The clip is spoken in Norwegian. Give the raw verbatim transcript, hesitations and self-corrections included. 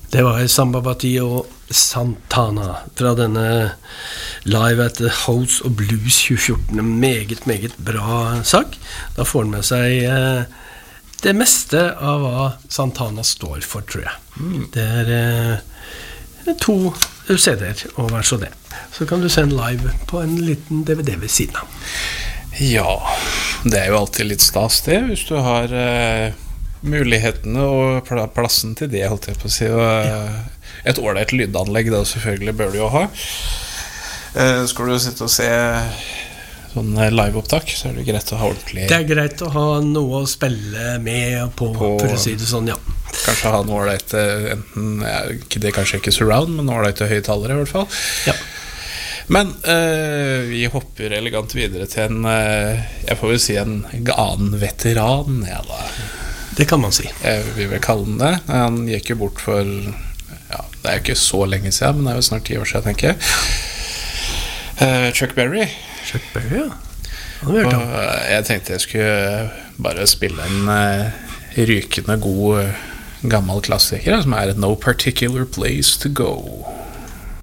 Det var Samba Batio Santana fra denne Live at the House of Blues tjue fjorten. En meget, meget bra sak. Da får han med seg eh, det meste av hva Santana står for, tror jeg. Mm. Det er eh, to C D-er, og vær så det. Så kan du se en live på en liten D V D ved siden av. Ja, det er jo alltid litt stas det, hvis du har... Eh mulighetene og plassen til det, holdt jeg på å si, og ja. Et ordentlig lydanlegg da selvfølgelig bør du jo ha. Eh, skal du sitte og se sånn liveopptak, så er det greit å ha ordentlig... Det er greit å ha noe å spille med på, på for å si det sånn, ja. Kanskje ha noe ordentlig, enten, ja, det er kanskje ikke surround, men noe ordentlig høyttalere i hvert fall. Ja. Men eh, vi hopper elegant videre til en, eh, jeg får vel si en annen veteran, ja da. Det kan man si. Jeg vil vel kalle den det. Han gikk jo bort for, ja, det er jo ikke så lenge siden, men det er jo snart ti år siden, tenker jeg. Uh, Chuck Berry. Chuck Berry, ja. Og jeg tenkte jeg skulle bare spille en uh, rykende god, uh, gammel klassiker, som er No Particular Place to Go.